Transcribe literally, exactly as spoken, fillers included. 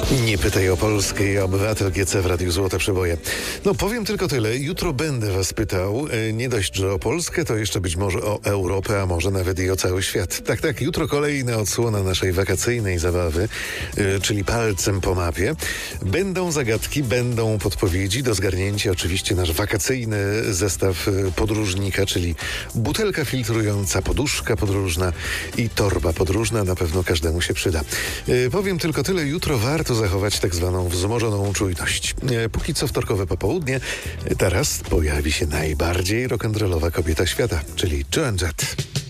Nie pytaj o Polskę, obywatel G C w Radiu Złote Przeboje. No powiem tylko tyle, jutro będę was pytał, nie dość, że o Polskę, to jeszcze być może o Europę, a może nawet i o cały świat. Tak, tak, jutro kolejna odsłona naszej wakacyjnej zabawy, czyli palcem po mapie. Będą zagadki, będą podpowiedzi, do zgarnięcia oczywiście nasz wakacyjny zestaw podróżnika, czyli butelka filtrująca, poduszka podróżna i torba podróżna, na pewno każdemu się przyda. Powiem tylko tyle, jutro warto zachować tak zwaną wzmożoną czujność. Póki co wtorkowe popołudnie, teraz pojawi się najbardziej rock'n'rollowa kobieta świata, czyli Joan Jett.